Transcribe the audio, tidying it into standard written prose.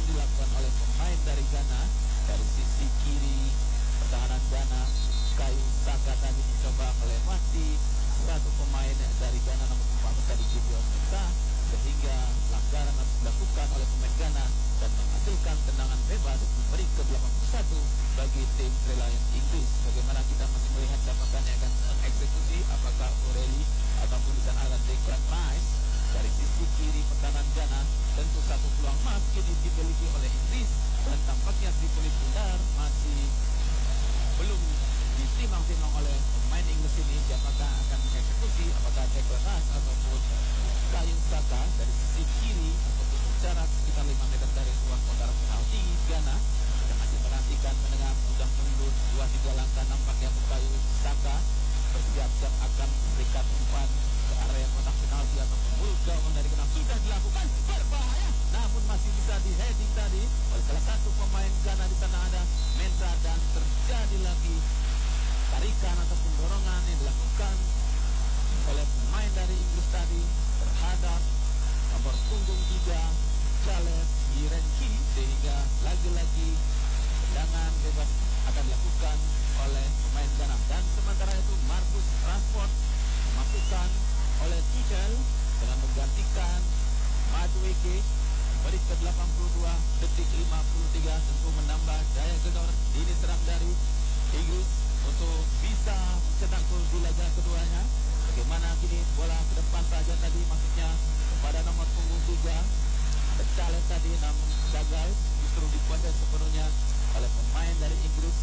dilakukan oleh pemain dari Ghana. Dari sisi kiri pertahanan Ghana, Kayu Saka tadi mencoba melewati satu pemain dari Ghana namun Muhammad tadi Gideon Mensah, sehingga pelanggaran harus dilakukan oleh pemain Ghana dan menghasilkan tendangan bebas memberi ke-81 bagi tim Reliant Inggris. Bagaimana kita masih melihat siapakah yang akan mengeksekusi, apakah O'Reilly ataupun di sana ada Declan Rice. Dari sisi kiri pertahanan Ghana, tentu satu peluang emas kini dimiliki oleh Inggris dan tampaknya di kulit bundar masih belum ditimbang-timbang oleh pemain Inggris ini siapakah akan mengeksekusi, apakah Declan Rice ataupun Kayu Saka. Dari sisi kiri ataupun jarak sekitar 5 meter dari ruang kotak penalti Ghana. Kita masih menantikan mendengar sudah mundur 2-3 langkah nampaknya Kayu Saka bersiap-siap akan memberikan umpan ke area kotak penalti ataupun gawang dari Ghana. Sudah dilakukan, berbahaya, namun masih bisa di heading tadi oleh salah satu pemain Ghana. Di sana ada Mensah dan terjadi lagi tarikan ataupun dorongan yang dilakukan oleh pemain dari Inggris tadi terhadap nomor punggung 3 Caleb Irenki, sehingga lagi-lagi tendangan bebas akan dilakukan oleh pemain Ghana. Dan sementara itu Marcus Rashford dimasukkan oleh Tuchel dengan menggantikan Madueke beri ke 82 detik 53, tentu menambah daya gedor ini serang dari Inggris untuk bisa mencetak gol di laga keduanya. Bagaimana kini bola ke depan saja tadi, maksudnya kepada nomor punggung 3 Caleb tadi, namun gagal justru dikuasai sepenuhnya oleh pemain dari Inggris.